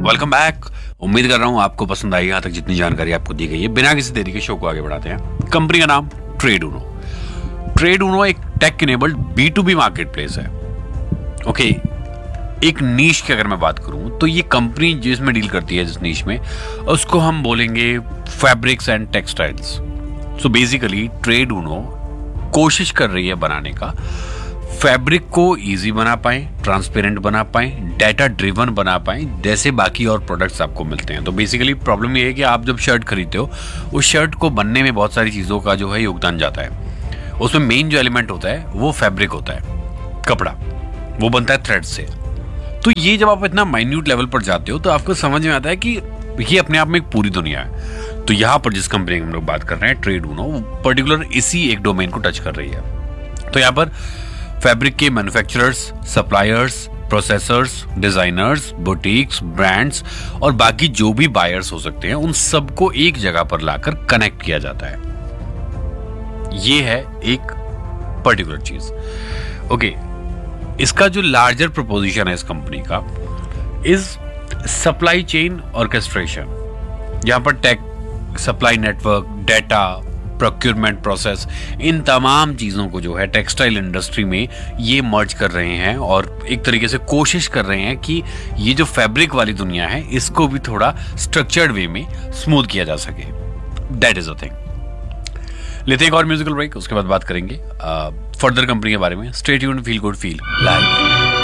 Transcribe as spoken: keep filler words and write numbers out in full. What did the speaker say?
Welcome back. उम्मीद कर रहा हूं आपको पसंद आई यहाँ तक जितनी जानकारी आपको दी गई है। बिना किसी देरी के शो को आगे बढ़ाते हैं। कंपनी का नाम ट्रेडूनो। ट्रेडूनो एक take enabled B to be market place है। ओके, एक नीश की अगर मैं बात करूं तो ये कंपनी जिसमें डील करती है, जिस नीश में, उसको हम बोलेंगे fabrics and textiles. So basically ट्रेडूनो कोशिश कर रही है बनाने का फैब्रिक को इजी बना पाए, ट्रांसपेरेंट बना पाए, डाटा ड्रिवन बना पाए, जैसे बाकी और प्रोडक्ट्स आपको मिलते हैं। तो बेसिकली प्रॉब्लम ये है कि आप जब शर्ट खरीदते हो, उस शर्ट को बनने में बहुत सारी चीज़ों का जो है योगदान जाता है। उसमें मेन जो एलिमेंट होता है वो फैब्रिक होता है, कपड़ा, वो बनता है थ्रेड से। तो ये जब आप इतना माइन्यूट लेवल पर जाते हो तो आपको समझ में आता है कि ये अपने आप में एक पूरी दुनिया है। तो यहाँ पर जिस कंपनी की हम लोग बात कर रहे हैं, ट्रेडूनो, वो पर्टिकुलर इसी एक डोमेन को टच कर रही है। तो यहाँ पर फैब्रिक के manufacturers, suppliers, processors, designers, boutiques, brands और बाकी जो भी बायर्स हो सकते हैं, उन सबको एक जगह पर लाकर कनेक्ट किया जाता है। ये है एक पर्टिकुलर चीज। ओके, इसका जो लार्जर प्रोपोजिशन है इस कंपनी का इज सप्लाई चेन ऑर्केस्ट्रेशन। यहां पर take, supply network, data, procurement process, इन तमाम चीज़ों को जो है टेक्सटाइल इंडस्ट्री में ये मर्ज कर रहे हैं और एक तरीके से कोशिश कर रहे हैं कि ये जो फैब्रिक वाली दुनिया है इसको भी थोड़ा स्ट्रक्चर्ड वे में स्मूथ किया जा सके। That is a thing. लेते हैं एक और म्यूजिकल ब्रेक, उसके बाद बात करेंगे फर्दर कंपनी के बारे में। Stay tuned, feel good, feel live.